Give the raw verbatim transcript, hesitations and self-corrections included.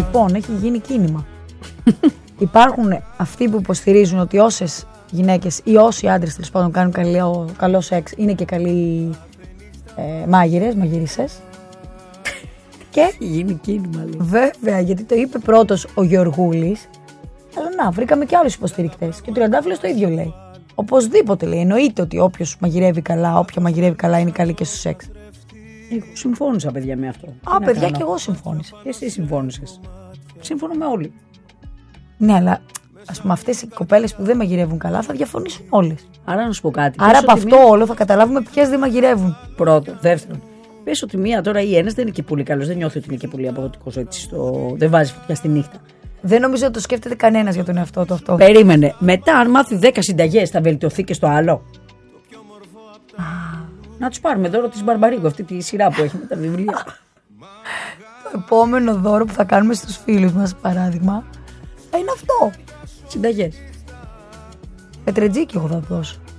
Λοιπόν, έχει γίνει κίνημα. Υπάρχουν αυτοί που υποστηρίζουν ότι όσες γυναίκες ή όσοι άντρες τέλος πάντων κάνουν καλό, καλό σεξ είναι και καλοί ε, μάγειρες, μαγειρίσες. Και έχει γίνει κίνημα, λέει. Βέβαια, γιατί το είπε πρώτος ο Γεωργούλης. Αλλά να, βρήκαμε και άλλους υποστηρικτές. Και ο Τριαντάφυλλος το ίδιο λέει. Οπωσδήποτε λέει. Εννοείται ότι όποιος μαγειρεύει καλά, όποια μαγειρεύει καλά είναι καλή και στο σεξ. Εγώ συμφώνησα, παιδιά, με αυτό. Α, παιδιά, και εγώ συμφώνησα. Εσύ συμφώνησες. Συμφωνούμε όλοι. Ναι, αλλά ας πούμε αυτές οι κοπέλες που δεν μαγειρεύουν καλά θα διαφωνήσουν όλες. Άρα να σου πω κάτι. Άρα από ότι αυτό μία... όλο θα καταλάβουμε ποιες δεν μαγειρεύουν. Πρώτο. Δεύτερον, πες ότι μία τώρα ή ένας δεν είναι και πολύ καλός, δεν νιώθει ότι είναι και πολύ αποδοτικός έτσι. Στο... Δεν βάζει φωτιά στη νύχτα. Δεν νομίζω ότι το σκέφτεται κανένας για τον εαυτό του αυτό. Περίμενε. Μετά, αν μάθει δέκα συνταγές, θα βελτιωθεί και στο άλλο. Α, να τους πάρουμε δώρο της Μπαρμπαρίκου, αυτή τη σειρά που έχει με τα βιβλία. Το επόμενο δώρο που θα κάνουμε στους φίλους μας, παράδειγμα, θα είναι αυτό. Συνταγές. Πετρετζίκι εγώ θα δώσω.